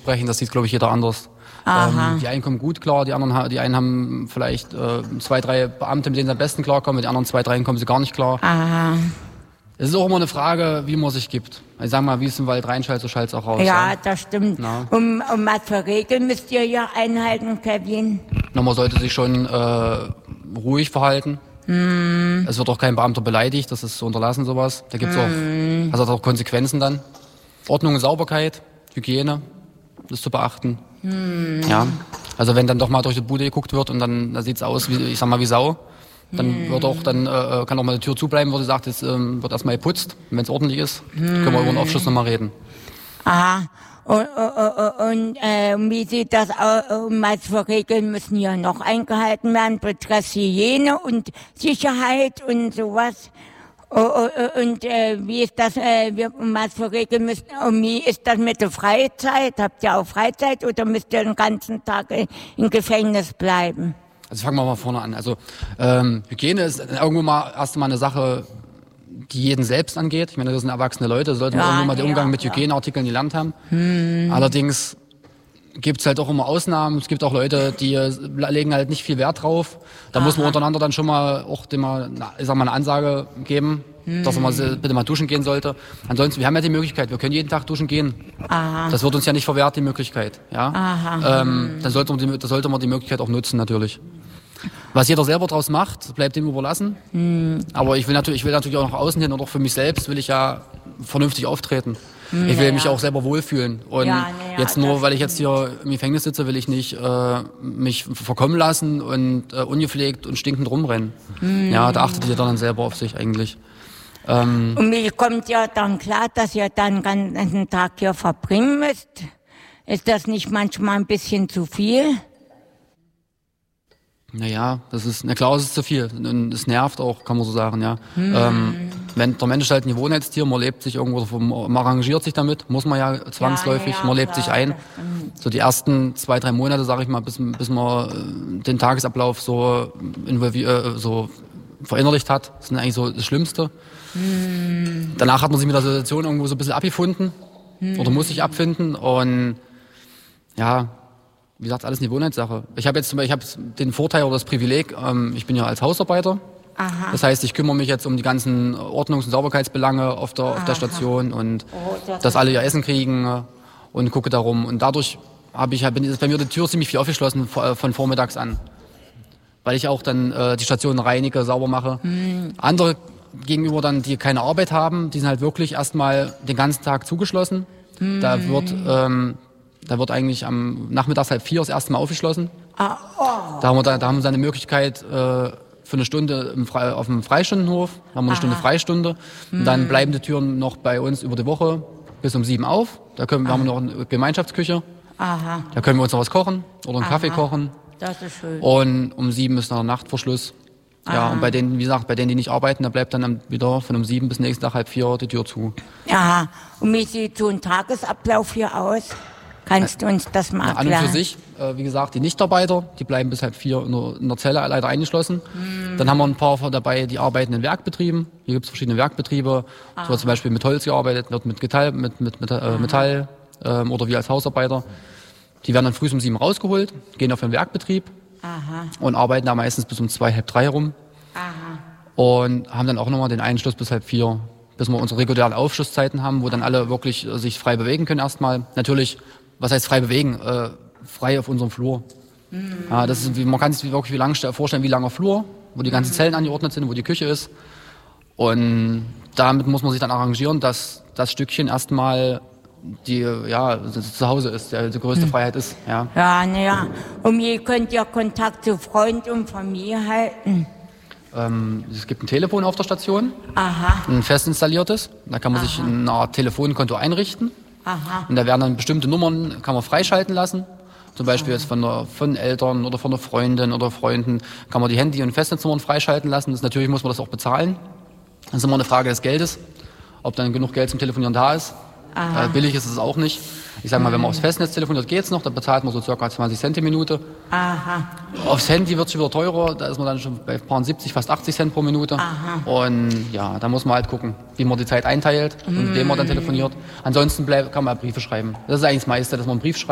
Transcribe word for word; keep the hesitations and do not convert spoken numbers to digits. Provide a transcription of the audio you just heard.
sprechen, das sieht, glaube ich, jeder anders. Ähm, die einen kommen gut klar, die anderen, die einen haben vielleicht äh, zwei, drei Beamte, mit denen sie am besten klarkommen, mit den anderen zwei, drei kommen sie gar nicht klar. Aha. Es ist auch immer eine Frage, wie man sich gibt. Ich sag mal, wie es im Wald reinschallt, so schallt es auch raus. Ja, Ja, das stimmt. Na. Um, um was für Regeln müsst ihr ja einhalten, Kevin? Na, man sollte sich schon äh, ruhig verhalten. Mm. Es wird auch kein Beamter beleidigt, das ist zu unterlassen, sowas. Da gibt's mm. auch, das hat auch Konsequenzen dann. Ordnung und Sauberkeit, Hygiene, das ist zu beachten. Mm. Ja, also wenn dann doch mal durch die Bude geguckt wird und dann da sieht's aus, wie, ich sag mal, wie Sau. Dann wird auch, dann äh, kann auch mal die Tür zubleiben, wo sie sagt, jetzt ähm, wird erstmal geputzt. Wenn es ordentlich ist, hm. können wir über den Aufschluss nochmal reden. Aha. Und, und, und äh, wie sieht das aus? Was für Regeln müssen hier noch eingehalten werden? Betreffs Hygiene und Sicherheit und sowas. Und äh, wie ist das, äh, was für Regeln müssen, und wie ist das mit der Freizeit? Habt ihr auch Freizeit oder müsst ihr den ganzen Tag im Gefängnis bleiben? Also fangen wir mal vorne an. Also ähm, Hygiene ist irgendwo mal erst mal eine Sache, die jeden selbst angeht. Ich meine, das sind erwachsene Leute, da sollten ja, wir irgendwo mal den Umgang ja, mit Hygieneartikeln gelernt haben. Hm. Allerdings gibt's halt auch immer Ausnahmen. Es gibt auch Leute, die legen halt nicht viel Wert drauf. Da Aha. muss man untereinander dann schon mal auch dem mal, ich sag mal, eine Ansage geben, hm. dass man mal bitte mal duschen gehen sollte. Ansonsten, wir haben ja die Möglichkeit, wir können jeden Tag duschen gehen. Aha. Das wird uns ja nicht verwehrt, die Möglichkeit. Ja? Aha. Ähm, dann sollte man die, das sollte man die Möglichkeit auch nutzen, natürlich. Was jeder selber draus macht, bleibt ihm überlassen. Hm. Aber ich will natürlich, ich will natürlich auch nach außen hin und auch für mich selbst will ich ja vernünftig auftreten. Hm, ich will ja, mich ja. auch selber wohlfühlen. Und ja, ja, jetzt nur, weil ich jetzt hier im Gefängnis sitze, will ich nicht äh, mich verkommen lassen und äh, ungepflegt und stinkend rumrennen. Hm. Ja, da achtet ihr dann selber auf sich eigentlich. Ähm, und wie kommt ja dann klar, dass ihr dann den ganzen Tag hier verbringen müsst? Ist das nicht manchmal ein bisschen zu viel? Naja, das ist, na klar, es ist zu viel. Und es nervt auch, kann man so sagen, ja. Hm. Ähm, wenn, der Mensch ist halt ein Gewohnheitstier, man lebt sich irgendwo, man arrangiert sich damit, muss man ja zwangsläufig, ja, ja, man lebt klar, sich ein. So die ersten zwei, drei Monate, sag ich mal, bis, bis man den Tagesablauf so involviert, so verinnerlicht hat, sind eigentlich so das Schlimmste. Hm. Danach hat man sich mit der Situation irgendwo so ein bisschen abgefunden, hm. oder muss sich abfinden und, ja, wie gesagt, alles eine Gewohnheitssache. Ich habe jetzt zum Beispiel, ich habe den Vorteil oder das Privileg, ähm, ich bin ja als Hausarbeiter. Aha. Das heißt, ich kümmere mich jetzt um die ganzen Ordnungs- und Sauberkeitsbelange auf der, auf der Station und oh, das dass alle ihr Essen kriegen und gucke darum. Und dadurch habe ich, bin, ist bei mir die Tür ziemlich viel aufgeschlossen von vormittags an. Weil ich auch dann äh, die Station reinige, sauber mache. Hm. Andere gegenüber dann, die keine Arbeit haben, die sind halt wirklich erstmal den ganzen Tag zugeschlossen. Hm. Da wird... Ähm, Da wird eigentlich am Nachmittags halb vier das erste Mal aufgeschlossen. Ah, oh. Da haben wir da, da haben wir dann eine Möglichkeit äh, für eine Stunde im Fre- auf dem Freistundenhof. Da haben wir eine Aha. Stunde Freistunde. Hm. Und dann bleiben die Türen noch bei uns über die Woche bis um sieben auf. Da können, wir haben wir noch eine Gemeinschaftsküche. Aha. Da können wir uns noch was kochen oder einen Aha. Kaffee kochen. Das ist schön. Und um sieben ist dann Nachtverschluss. Aha. Ja, und bei denen, wie gesagt, bei denen, die nicht arbeiten, da bleibt dann wieder von um sieben bis nächsten Tag halb vier die Tür zu. Aha. Und wie sieht so ein Tagesablauf hier aus? Kannst du uns das mal erklären? An und für sich, äh, wie gesagt, die Nichtarbeiter, die bleiben bis halb vier in der, in der Zelle leider eingeschlossen. Mm. Dann haben wir ein paar dabei, die arbeiten in Werkbetrieben. Hier gibt es verschiedene Werkbetriebe. Es wird zum Beispiel mit Holz gearbeitet, wird mit Metall, mit, mit, mit äh, Metall ähm, oder wir als Hausarbeiter. Die werden dann früh um sieben rausgeholt, gehen auf den Werkbetrieb Aha. und arbeiten da meistens bis um zwei, halb drei rum. Aha. Und haben dann auch nochmal den Einschluss bis halb vier, bis wir unsere regulären Aufschlusszeiten haben, wo dann alle wirklich äh, sich frei bewegen können erstmal. Natürlich, was heißt frei bewegen? Äh, frei auf unserem Flur. Mhm. Ja, das ist, man kann sich wirklich wie lang vorstellen, wie langer Flur, wo die ganzen mhm. Zellen angeordnet sind, wo die Küche ist. Und damit muss man sich dann arrangieren, dass das Stückchen erstmal die, ja, zu Hause ist, die, die größte mhm. Freiheit ist. Ja, ja, naja. Und ihr könnt ja Kontakt zu Freund und Familie halten. Ähm, es gibt ein Telefon auf der Station, Aha. ein fest installiertes. Da kann man Aha. sich eine Art Telefonkonto einrichten. Aha. Und da werden dann bestimmte Nummern, kann man freischalten lassen. Zum Beispiel jetzt von, der, von Eltern oder von einer Freundin oder Freunden kann man die Handy- und Festnetznummern freischalten lassen. Das, natürlich muss man das auch bezahlen. Das ist immer eine Frage des Geldes, ob dann genug Geld zum Telefonieren da ist. Äh, billig ist es auch nicht. Ich sag mal, wenn man aufs Festnetz telefoniert, geht's noch, da bezahlt man so circa zwanzig Cent die Minute. Aha. Aufs Handy wird es schon wieder teurer, da ist man dann schon bei ein paar siebzig, fast achtzig Cent pro Minute. Aha. Und ja, da muss man halt gucken, wie man die Zeit einteilt und mit wem man dann telefoniert. Ansonsten bleib, kann man Briefe schreiben. Das ist eigentlich das meiste, dass man einen Brief schreibt.